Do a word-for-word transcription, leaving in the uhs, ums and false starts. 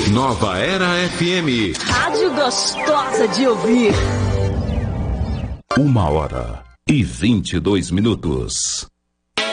Nova Era F M. Rádio gostosa de ouvir. Uma hora e vinte e dois minutos.